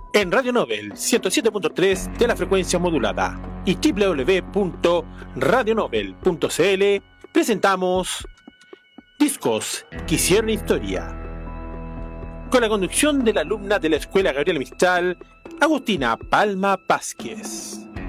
En Radio Nobel 107.3 de la frecuencia modulada y www.radionobel.cl presentamos Discos que hicieron historia, con la conducción de la alumna de la Escuela Gabriela Mistral, Agustina Palma Vázquez.